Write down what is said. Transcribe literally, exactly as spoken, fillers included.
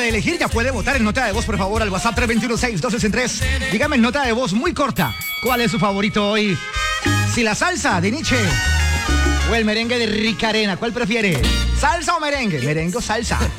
de elegir, ya puede votar en nota de voz, por favor, al WhatsApp tres dos uno, seis dos seis tres. Dígame en nota de voz muy corta, ¿cuál es su favorito hoy? Si la salsa de Nietzsche o el merengue de Ricarena, ¿cuál prefiere? ¿Salsa o merengue? Merengue o salsa.